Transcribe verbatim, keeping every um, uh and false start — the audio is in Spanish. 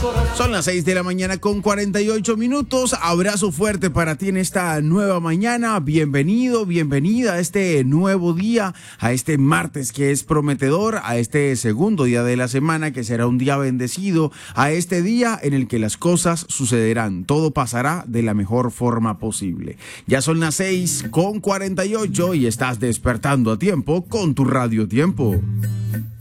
Son las seis de la mañana con cuarenta y ocho minutos. Abrazo fuerte para ti en esta nueva mañana. Bienvenido, bienvenida a este nuevo día, a este martes que es prometedor, a este segundo día de la semana que será un día bendecido, a este día en el que las cosas sucederán. Todo pasará de la mejor forma posible. Ya son las seis con cuarenta y ocho y estás despertando a tiempo con tu Radio Tiempo.